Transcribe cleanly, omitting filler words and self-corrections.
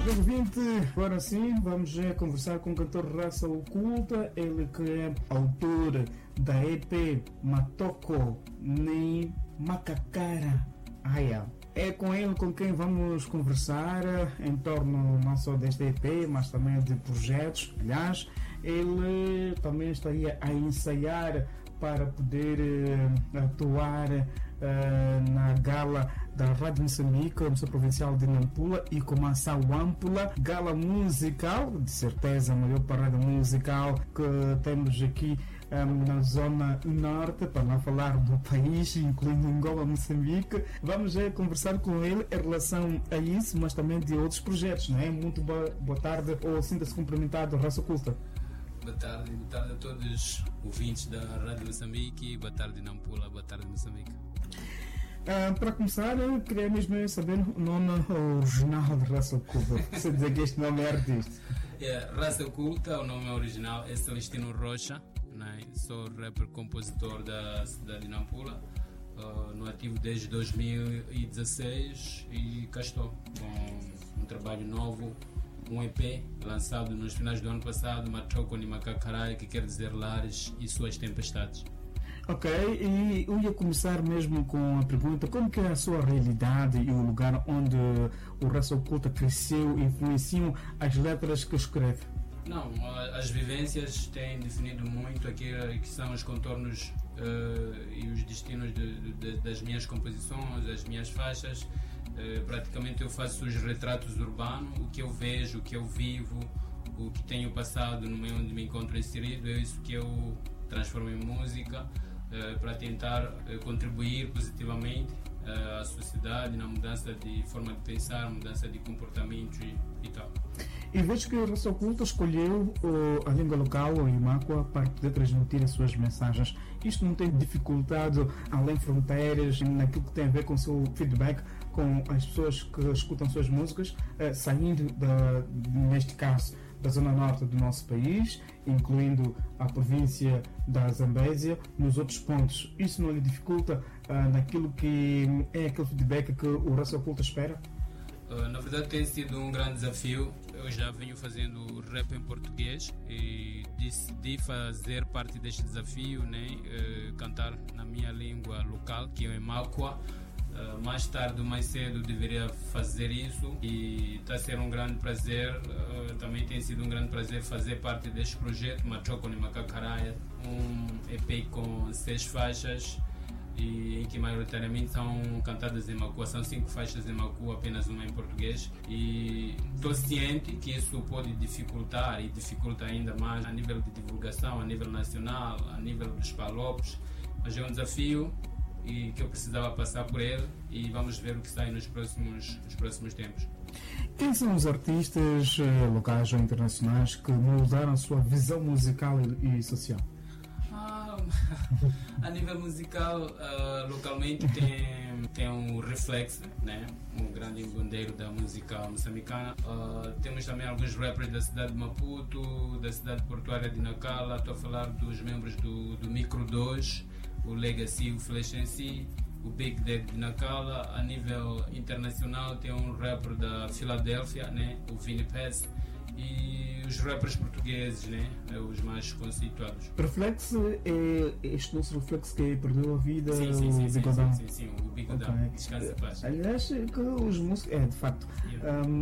ouvinte, agora sim vamos conversar com o cantor Raça Oculta, ele que é autor da EP Matoko Nem Macacara Aya. É com ele com quem vamos conversar em torno não só desta EP, mas também de projetos. Aliás, ele também estaria a ensaiar para poder atuar na gala da Rádio Moçambique, a Missão Provincial de Nampula, e com a Sawampula, gala musical, de certeza a maior parada musical que temos aqui na zona norte, para não falar do país, incluindo Angola, Moçambique. Vamos conversar com ele em relação a isso, mas também de outros projetos, não é? Muito boa tarde, ou sinta-se cumprimentado, Raça Oculta. Boa tarde a todos os ouvintes da Rádio Moçambique, boa tarde Nampula, boa tarde Moçambique. Para começar, eu queria mesmo saber o nome original de Raça Oculta. Você dizer que este nome é artista. Raça Oculta, o nome original é Celestino Rocha, né? Sou rapper compositor da cidade de Nampula, no ativo desde 2016 e cá estou com um trabalho novo. Um EP lançado nos finais do ano passado, Matoko Nem Macacara, que quer dizer Lares e Suas Tempestades. Ok, e eu ia começar mesmo com a pergunta: como que é a sua realidade e o lugar onde o Raça Oculta cresceu influenciam as letras que escreve? Não, as vivências têm definido muito aquilo que são os contornos e os destinos das minhas composições, das minhas faixas. Praticamente eu faço os retratos urbanos, o que eu vejo, o que eu vivo, o que tenho passado no meio onde me encontro inserido, é isso que eu transformo em música para tentar contribuir positivamente à sociedade na mudança de forma de pensar, mudança de comportamentos e tal. E vejo que o Raça Oculta escolheu a língua local, o Imáqua, para poder transmitir as suas mensagens. Isto não tem dificultado além fronteiras, naquilo que tem a ver com o seu feedback com as pessoas que escutam suas músicas, saindo, neste caso, da zona norte do nosso país, incluindo a província da Zambésia, nos outros pontos? Isso não lhe dificulta naquilo que é aquele feedback que o Raça Oculta espera? Na verdade tem sido um grande desafio. Eu já venho fazendo rap em português e decidi fazer parte deste desafio, né? Cantar na minha língua local, que é o Imáqua. Mais tarde ou mais cedo deveria fazer isso e está a ser um grande prazer. Também tem sido um grande prazer fazer parte deste projeto Matoko Nem Macacara, um EP com 6 faixas e em que maioritariamente são cantadas em Makua. São 5 faixas em Makua, apenas uma em português, e estou ciente que isso pode dificultar e dificulta ainda mais a nível de divulgação, a nível nacional, a nível dos palopes, mas é um desafio e que eu precisava passar por ele, e vamos ver o que sai nos próximos tempos. Quem são os artistas locais ou internacionais que mudaram a sua visão musical e social? A nível musical, localmente tem um Reflex, né? Um grande bandeiro da música moçambicana. Temos também alguns rappers da cidade de Maputo, da cidade portuária de Nacala. Estou a falar dos membros do Micro 2, o Legacy, o Flash MC, o Big Dead de Nacala. A nível internacional tem um rapper da Filadélfia, né? O Vini Pass. E os rappers portugueses, né? Os mais conceituados. Reflex é este nosso Reflex que perdeu a vida, sim, o Bigodão. Sim, o Bigodão. Okay. Descansa em paz. Aliás, que os músicos, de facto. Yeah.